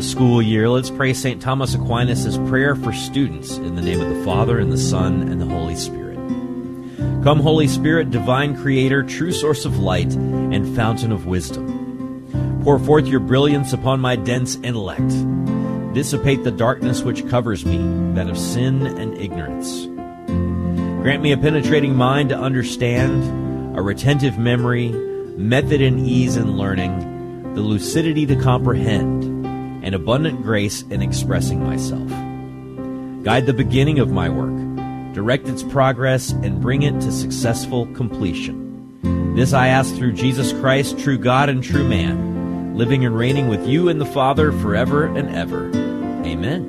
the school year, let's pray St. Thomas Aquinas' prayer for students in the name of the Father, and the Son, and the Holy Spirit. Come, Holy Spirit, divine creator, true source of light, and fountain of wisdom. Pour forth your brilliance upon my dense intellect. Dissipate the darkness which covers me, that of sin and ignorance. Grant me a penetrating mind to understand, a retentive memory, method and ease in learning, the lucidity to comprehend, and abundant grace in expressing myself. Guide the beginning of my work, direct its progress, and bring it to successful completion. This I ask through Jesus Christ, true God and true man, living and reigning with you and the Father forever and ever. Amen.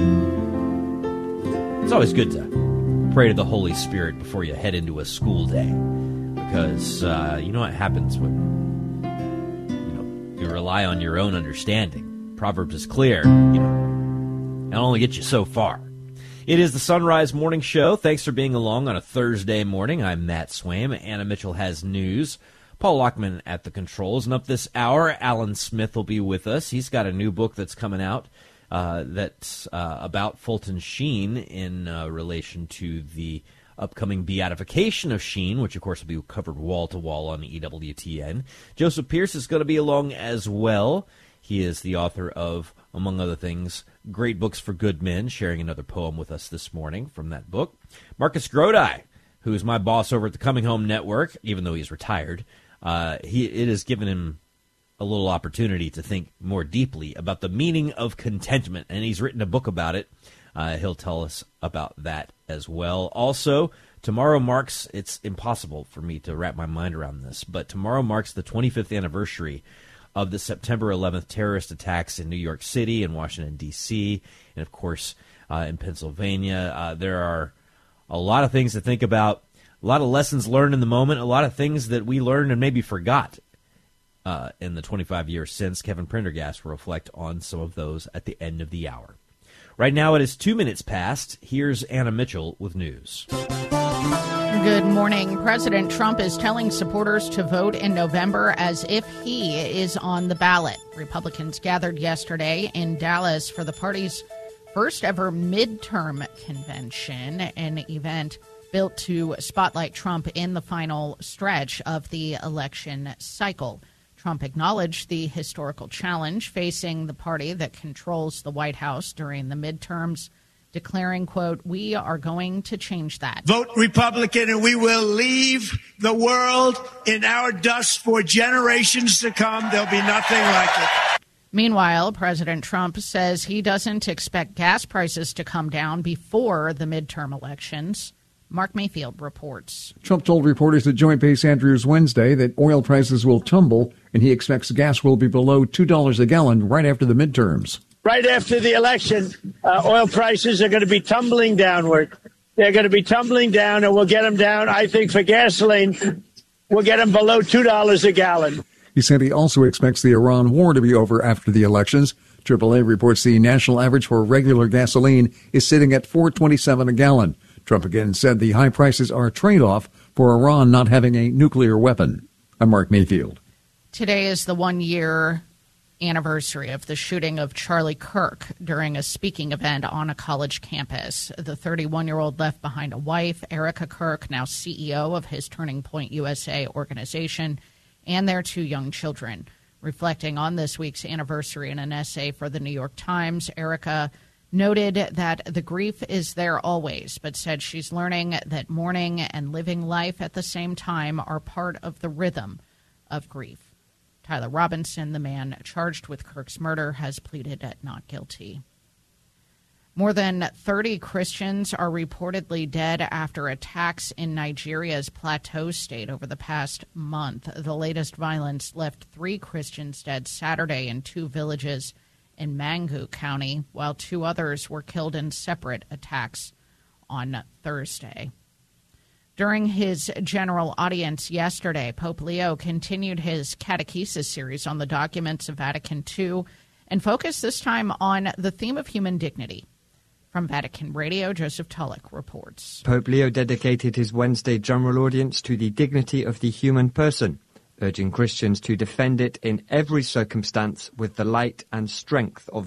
It's always good to pray to the Holy Spirit before you head into a school day, because you know what happens when you rely on your own understanding. Proverbs is clear, it'll only get you so far. It is the Sunrise Morning Show. Thanks for being along on a Thursday morning. I'm Matt Swaim. Anna Mitchell has news. Paul Lockman at the controls. And up this hour, Alan Smith will be with us. He's got a new book that's coming out that's about Fulton Sheen in relation to the upcoming beatification of Sheen, which, of course, will be covered wall-to-wall on EWTN. Joseph Pierce is going to be along as well. He is the author of, among other things, Great Books for Good Men, sharing another poem with us this morning from that book. Marcus Grodi, who is my boss over at the Coming Home Network, even though he's retired, it has given him a little opportunity to think more deeply about the meaning of contentment, and he's written a book about it. He'll tell us about that as well. Also, tomorrow marks, it's impossible for me to wrap my mind around this, but tomorrow marks the 25th anniversary of the September 11th terrorist attacks in New York City and Washington, D.C., and, of course, in Pennsylvania. There are a lot of things to think about, a lot of lessons learned in the moment, a lot of things that we learned and maybe forgot in the 25 years since. Kevin Prendergast will reflect on some of those at the end of the hour. Right now it is 2 minutes past. Here's Anna Mitchell with news. Good morning. President Trump is telling supporters to vote in November as if he is on the ballot. Republicans gathered yesterday in Dallas for the party's first ever midterm convention, an event built to spotlight Trump in the final stretch of the election cycle. Trump acknowledged the historical challenge facing the party that controls the White House during the midterms, declaring, quote, "We are going to change that." Vote Republican and we will leave the world in our dust for generations to come. There'll be nothing like it. Meanwhile, President Trump says he doesn't expect gas prices to come down before the midterm elections. Mark Mayfield reports. Trump told reporters at Joint Base Andrews Wednesday that oil prices will tumble and he expects gas will be below $2 a gallon right after the midterms. Right after the election, oil prices are going to be tumbling downward. They're going to be tumbling down, and we'll get them down, I think, for gasoline, we'll get them below $2 a gallon. He said he also expects the Iran war to be over after the elections. AAA reports the national average for regular gasoline is sitting at $4.27 a gallon. Trump again said the high prices are a trade-off for Iran not having a nuclear weapon. I'm Mark Mayfield. Today is the one-year anniversary of the shooting of Charlie Kirk during a speaking event on a college campus. The 31-year-old left behind a wife, Erica Kirk, now CEO of his Turning Point USA organization, and their 2 young children. Reflecting on this week's anniversary in an essay for the New York Times, Erica noted that the grief is there always, but said she's learning that mourning and living life at the same time are part of the rhythm of grief. Tyler Robinson, the man charged with Kirk's murder, has pleaded not guilty. More than 30 Christians are reportedly dead after attacks in Nigeria's Plateau State over the past month. The latest violence left 3 Christians dead Saturday in 2 villages in Mangu County, while 2 others were killed in separate attacks on Thursday. During his general audience yesterday, Pope Leo continued his catechesis series on the documents of Vatican II and focused this time on the theme of human dignity. From Vatican Radio, Joseph Tulloch reports. Pope Leo dedicated his Wednesday general audience to the dignity of the human person, urging Christians to defend it in every circumstance with the light and strength of